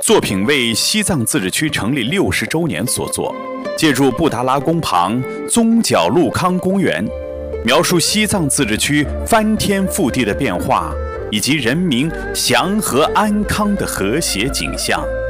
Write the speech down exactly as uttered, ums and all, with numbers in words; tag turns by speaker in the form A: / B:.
A: 作品为西藏自治区成立六十周年所作，借助布达拉宫旁宗角路康公园，描述西藏自治区翻天覆地的变化，以及人民祥和安康的和谐景象。